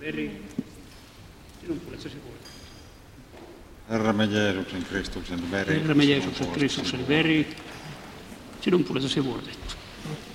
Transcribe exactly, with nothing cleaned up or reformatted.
veri, sinun puolestasi voitettu. Herramme Jeesuksen Kristuksen veri. Herramme Jeesuksen Kristuksen veri, sinun puolestasi voitettu.